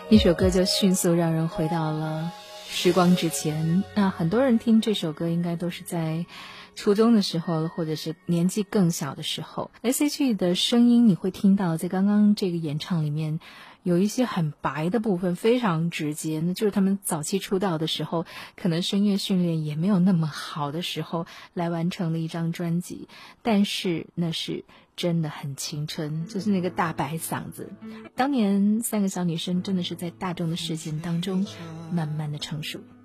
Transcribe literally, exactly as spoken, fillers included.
一首歌就迅速让人回到了时光之前。那很多人听这首歌应该都是在初中的时候，或者是年纪更小的时候。 S H E 的声音你会听到在刚刚这个演唱里面有一些很白的部分，非常直接，那就是他们早期出道的时候可能声乐训练也没有那么好的时候来完成的一张专辑，但是那是真的很青春，就是那个大白嗓子。当年三个小女生真的是在大众的视线当中慢慢的成熟。